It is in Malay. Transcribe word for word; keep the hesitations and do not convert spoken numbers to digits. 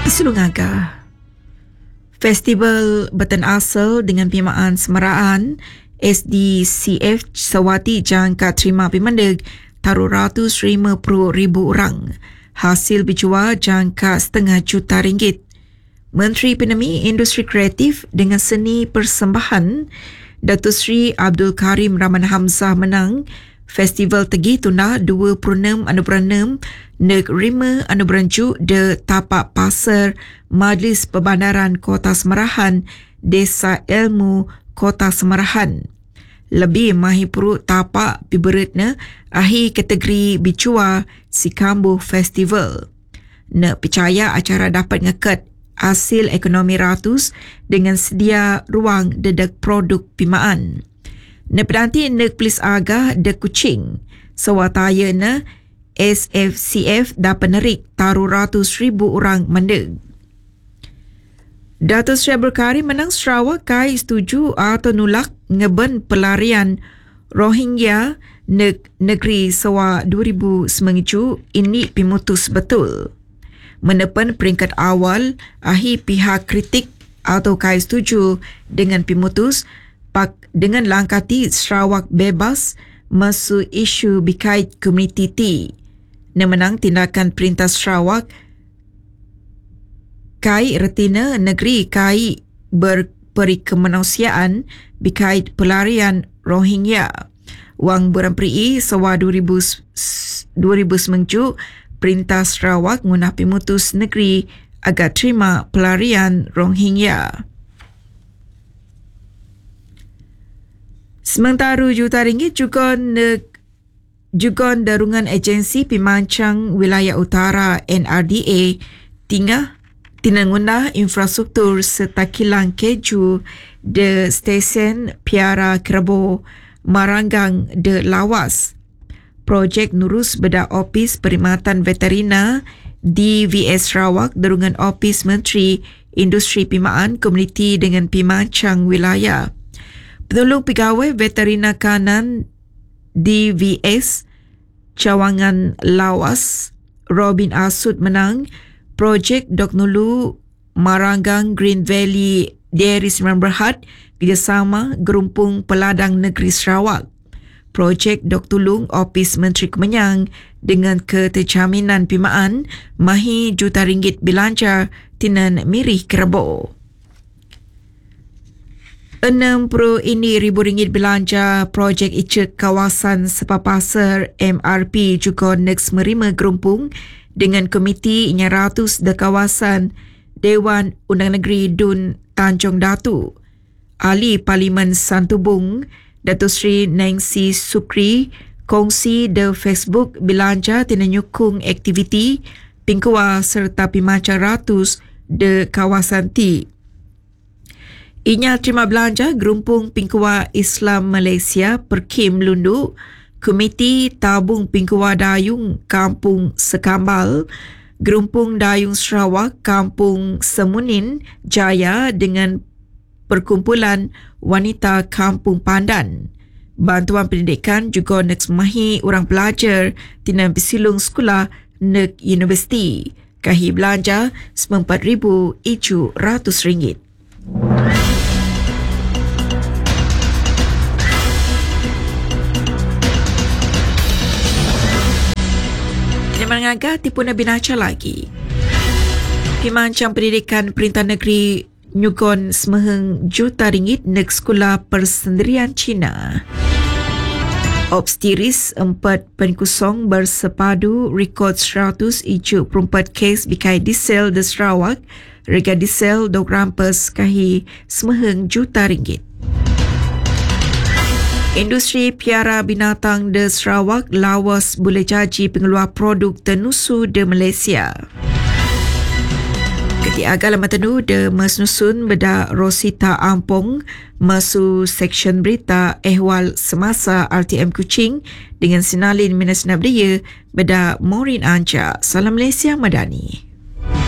Sulungaga. Festival Batan Asal dengan pimaan Semeraan S D C F Sawati jangka terima pimandeg taruh ratus lima puluh ribu orang. Hasil bijua jangka setengah juta ringgit. Menteri Penemi Industri Kreatif dengan Seni Persembahan Datuk Seri Abdul Karim Rahman Hamzah menang Festival Tegi Tuna dua puluh enam anugerah enam neg lima anugerah ju de tapak pasar Majlis Perbandaran Kota Semerahan Desa Ilmu Kota Semerahan. Lebih mahi perut tapak piberitna akhir kategori bicua si Kambuh Festival. Nak percaya acara dapat ngeket hasil ekonomi ratus dengan sedia ruang dedak produk pimaan. Ne pedanti nek polis agah de Kuching. Sewataya ne S F C F dapat nerik taruh ratus ribu orang mendeg. Datuk Seri Abdul Karim menang Sarawak kai setuju atau nolak ngeben pelarian Rohingya nek negeri sewa dua ribu sembilan ini pimutus betul. Menepen peringkat awal akhir pihak kritik atau kai setuju dengan pimutus pak dengan langkati Sarawak bebas masu isu bikait komuniti T. Nemenang tindakan Perintah Sarawak kai retina negeri kai berperikemanusiaan bikait pelarian Rohingya. Wang beramprii sewa dua ribu sembilan Perintah Sarawak ngunah pimutus negeri agak terima pelarian Rohingya. Sementara juta ringgit juga ne, juga darungan agensi pimancang wilayah utara N R D A tinggal tinangunah infrastruktur serta kilang keju de stesen Piara Kerabo Maranggang de Lawas. Projek nurus beda Opis Perkhidmatan Veterina D V S Sarawak darungan Opis Menteri Industri Pimaan Komuniti dengan pimancang wilayah. Penolong Pegawai Veterina Kanan D V S Cawangan Lawas Robin Asud menang projek Dok Nulu Maranggang Green Valley Dairy Sembilan Berhad kerjasama Gerumpung Peladang Negeri Sarawak. Projek Dok Tulung Opis Menteri Kemenyang dengan keterjaminan pimaan mahi juta ringgit belanja tinan Mirih Kerabo. enam puluh ini ribu ringgit belanja projek icek kawasan Sepapasar M R P juga next merima gerumpung dengan komiti nya ratus de kawasan Dewan Undang Negeri Dun Tanjung Datu. Ahli Parlimen Santubong Datuk Seri Nancy Sukri kongsi de Facebook belanja tina nyukung aktiviti pingkua serta pimaca ratus de kawasan ti. Inya terima belanja gerumpung pingkua Islam Malaysia Perkim Lundu, Komiti Tabung Pingkua Dayung Kampung Sekambal, Gerumpung Dayung Sarawak Kampung Semunin Jaya dengan Perkumpulan Wanita Kampung Pandan. Bantuan pendidikan juga nak semahi orang pelajar tina bersilung sekolah nek universiti. Kahi belanja sembilan ribu tujuh ratus ringgit. Mengaga tipu Nabi Naca lagi. Pimancang Pendidikan Perintah Negeri nyugon semeheng juta ringgit nek sekolah persendirian Cina. Obstiris empat kosong bersepadu rekod seratus tujuh puluh empat kes bikai diesel di Sarawak. Rega diesel dok rampas kahi semeheng juta ringgit. Industri piara binatang de Sarawak lawas boleh jaji pengeluar produk tenusu de Malaysia. Ketiaga lama tenu de mesnusun beda Rosita Ampong masu seksyen berita ehwal semasa R T M Kuching dengan sinalin Minas Nabdia beda Maureen Anja. Salam Malaysia Madani.